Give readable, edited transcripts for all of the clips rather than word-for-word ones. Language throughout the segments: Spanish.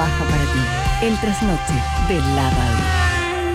trabaja para ti. El trasnoche de la radio.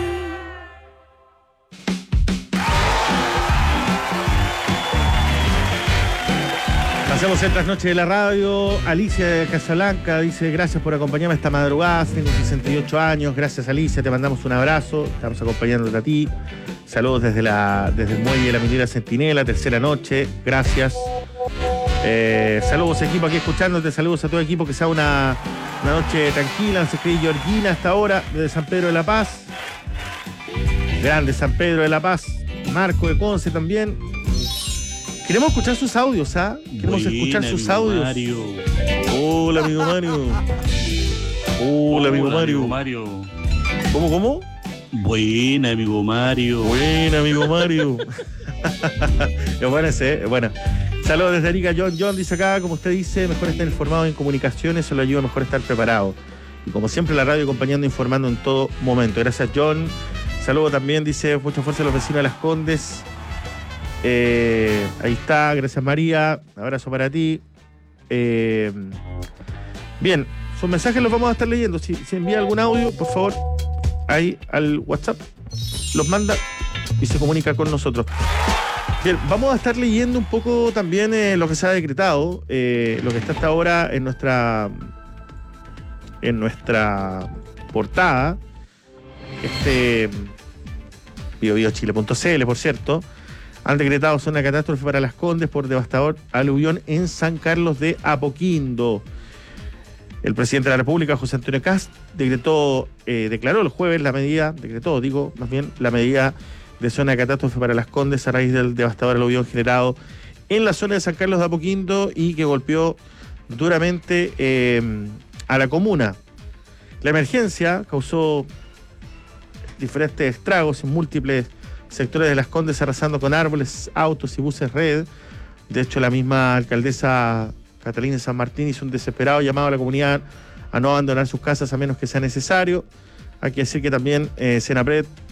Hacemos el trasnoche de la radio. Alicia de Casablanca dice: gracias por acompañarme esta madrugada, tengo 68 años. Gracias, Alicia, te mandamos un abrazo. Estamos acompañándote a ti. Saludos desde el muelle de la minera Centinela, tercera noche. Gracias. Saludos, equipo, aquí escuchándote. Saludos a todo equipo, que sea una noche tranquila. Nos escribe Georgina hasta ahora, desde San Pedro de la Paz. Grande San Pedro de la Paz. Marco de Conce también. Queremos escuchar sus audios, ¿ah? Queremos escuchar sus audios. Mario. Hola, amigo Mario. Hola, amigo Mario. ¿Cómo? Buena, amigo Mario. Buena, amigo Mario. Es bueno ese, bueno. Saludos desde Arica. John dice acá, como usted dice, mejor estar informado en comunicaciones, eso le ayuda mejor estar preparado. Y como siempre, la radio acompañando, informando en todo momento. Gracias, John. Saludos también, dice, mucha fuerza a los vecinos de Las Condes. Ahí está, gracias, María. Abrazo para ti. Bien, sus mensajes los vamos a estar leyendo. Si envía algún audio, por favor, ahí al WhatsApp, los manda y se comunica con nosotros. Bien, vamos a estar leyendo un poco también lo que se ha decretado, lo que está hasta ahora en nuestra portada. BioBioChile.cl, por cierto. Han decretado zona de catástrofe para Las Condes por devastador aluvión en San Carlos de Apoquindo. El presidente de la República, José Antonio Kast, declaró el jueves la medida de zona de catástrofe para Las Condes a raíz del devastador aluvión generado en la zona de San Carlos de Apoquindo y que golpeó duramente a la comuna. La emergencia causó diferentes estragos en múltiples sectores de Las Condes, arrasando con árboles, autos y buses red. De hecho, la misma alcaldesa Catalina San Martín hizo un desesperado llamado a la comunidad a no abandonar sus casas a menos que sea necesario. Hay que decir que también Senapred